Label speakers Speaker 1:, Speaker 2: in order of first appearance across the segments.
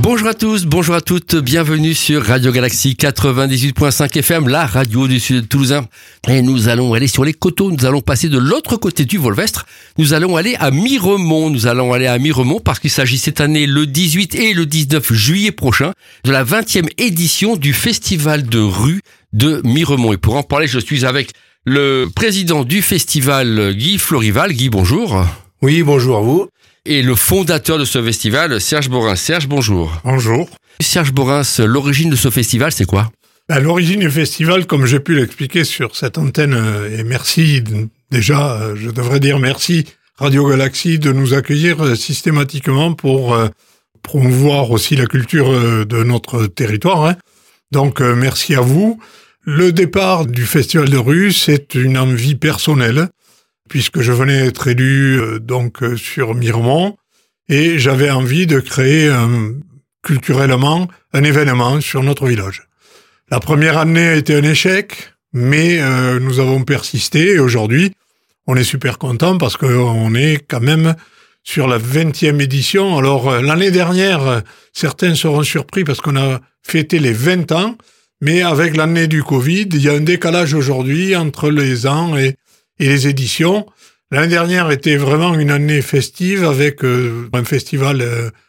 Speaker 1: Bonjour à tous, bonjour à toutes, bienvenue sur Radio Galaxie 98.5 FM, la radio du sud toulousain. Et nous allons aller sur les coteaux, nous allons passer de l'autre côté du Volvestre, nous allons aller à Miremont. Parce qu'il s'agit cette année, le 18 et le 19 juillet prochain, de la 20e édition du Festival de rue de Miremont. Et pour en parler, je suis avec le président du festival, Guy Florival. Guy, bonjour.
Speaker 2: Oui, bonjour à vous.
Speaker 1: Et le fondateur de ce festival, Serge Borin. Serge, bonjour.
Speaker 2: Bonjour.
Speaker 1: Serge Borin, l'origine de ce festival, c'est quoi ?
Speaker 2: L'origine du festival, comme j'ai pu l'expliquer sur cette antenne, et merci, déjà, je devrais dire merci Radio Galaxie de nous accueillir systématiquement pour promouvoir aussi la culture de notre territoire. Donc, merci à vous. Le départ du festival de rue, c'est une envie personnelle, puisque je venais être élu sur Miremont, et j'avais envie de créer culturellement un événement sur notre village. La première année a été un échec, mais nous avons persisté, et aujourd'hui, on est super content parce qu'on est quand même sur la 20e édition. Alors, l'année dernière, certains seront surpris parce qu'on a fêté les 20 ans, mais avec l'année du Covid, il y a un décalage aujourd'hui entre les ans et les éditions. L'année dernière était vraiment une année festive avec un festival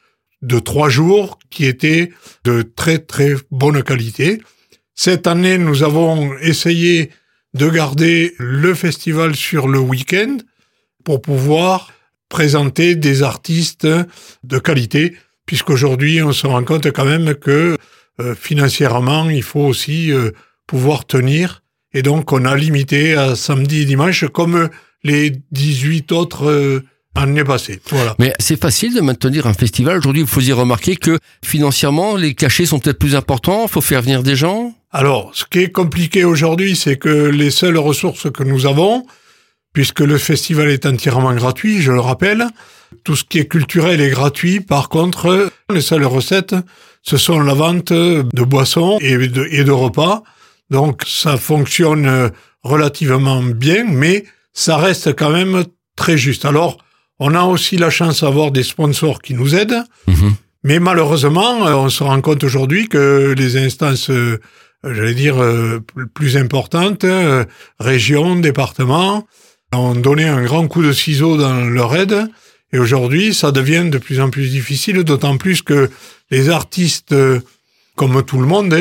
Speaker 2: de 3 jours qui était de très très bonne qualité. Cette année, nous avons essayé de garder le festival sur le week-end pour pouvoir présenter des artistes de qualité, puisqu'aujourd'hui, on se rend compte quand même que financièrement, il faut aussi pouvoir tenir. Et donc, on a limité à samedi et dimanche, comme les 18 autres années passées. Voilà.
Speaker 1: Mais c'est facile de maintenir un festival. Aujourd'hui, il faut y remarquer que financièrement, les cachets sont peut-être plus importants. Il faut faire venir des gens.
Speaker 2: Alors, ce qui est compliqué aujourd'hui, c'est que les seules ressources que nous avons, puisque le festival est entièrement gratuit, je le rappelle, tout ce qui est culturel est gratuit. Par contre, les seules recettes, ce sont la vente de boissons et de repas. Donc, ça fonctionne relativement bien, mais ça reste quand même très juste. Alors, on a aussi la chance d'avoir des sponsors qui nous aident, mais malheureusement, on se rend compte aujourd'hui que les instances, plus importantes, régions, départements, ont donné un grand coup de ciseau dans leur aide, et aujourd'hui, ça devient de plus en plus difficile, d'autant plus que les artistes, comme tout le monde,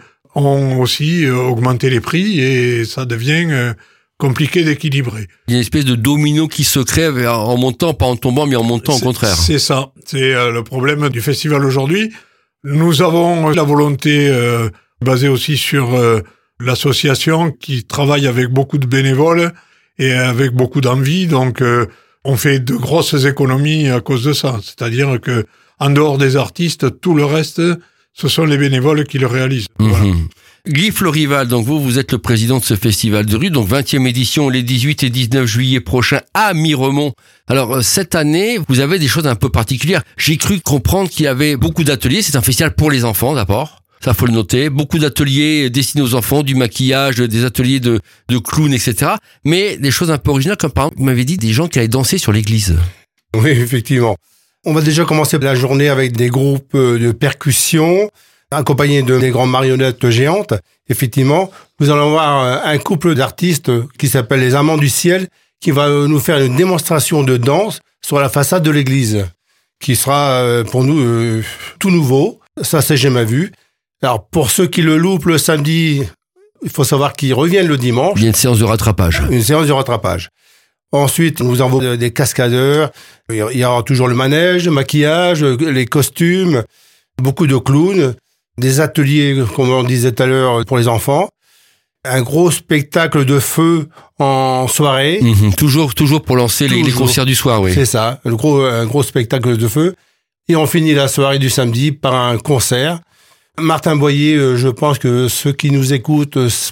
Speaker 2: ont aussi augmenté les prix, et ça devient compliqué d'équilibrer.
Speaker 1: Il y a une espèce de domino qui se crée en montant, pas en tombant, mais en montant au contraire.
Speaker 2: C'est ça. C'est le problème du festival aujourd'hui. Nous avons la volonté, basée aussi sur l'association, qui travaille avec beaucoup de bénévoles et avec beaucoup d'envie. Donc, on fait de grosses économies à cause de ça. C'est-à-dire que, en dehors des artistes, tout le reste, ce sont les bénévoles qui le réalisent. Voilà.
Speaker 1: Guy Florival, donc vous êtes le président de ce festival de rue, donc 20e édition les 18 et 19 juillet prochains à Miremont. Alors, cette année, vous avez des choses un peu particulières. J'ai cru comprendre qu'il y avait beaucoup d'ateliers. C'est un festival pour les enfants, d'abord. Ça, faut le noter. Beaucoup d'ateliers destinés aux enfants, du maquillage, des ateliers de clowns, etc. Mais des choses un peu originales, comme par exemple, vous m'avez dit des gens qui allaient danser sur l'église.
Speaker 3: Oui, effectivement. On va déjà commencer la journée avec des groupes de percussion, accompagnés de des grandes marionnettes géantes. Effectivement, nous allons voir un couple d'artistes qui s'appelle les Amants du Ciel, qui va nous faire une démonstration de danse sur la façade de l'église, qui sera pour nous tout nouveau. Ça, c'est jamais vu. Alors, pour ceux qui le loupent le samedi, il faut savoir qu'ils reviennent le dimanche.
Speaker 1: Il y a une séance de rattrapage.
Speaker 3: Une séance de rattrapage. Ensuite, nous avons des cascadeurs. Il y aura toujours le manège, le maquillage, les costumes, beaucoup de clowns, des ateliers, comme on disait tout à l'heure, pour les enfants. Un gros spectacle de feu en soirée.
Speaker 1: Toujours pour lancer les concerts du soir, oui.
Speaker 3: C'est ça, un gros spectacle de feu. Et on finit la soirée du samedi par un concert. Martin Boyer, je pense que ceux qui nous écoutent